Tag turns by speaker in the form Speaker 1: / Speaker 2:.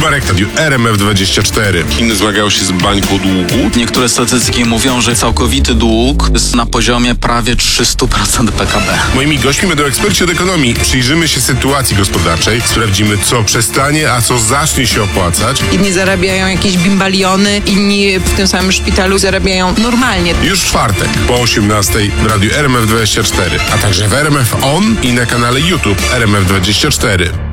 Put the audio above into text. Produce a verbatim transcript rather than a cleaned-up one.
Speaker 1: Marek Tadiu, R M F dwadzieścia cztery. Chiny zmagają się z bańką długu.
Speaker 2: Niektóre statystyki mówią, że całkowity dług jest na poziomie prawie trzysta procent P K B.
Speaker 1: Moimi gośćmi będą eksperci od ekonomii. Przyjrzymy się sytuacji gospodarczej, sprawdzimy, co przestanie, a co zacznie się opłacać.
Speaker 3: Inni zarabiają jakieś bimbaliony, inni w tym samym szpitalu zarabiają normalnie.
Speaker 1: Już w czwartek po osiemnastej w radiu R M F dwadzieścia cztery, a także w R M F On i na kanale YouTube R M F dwadzieścia cztery.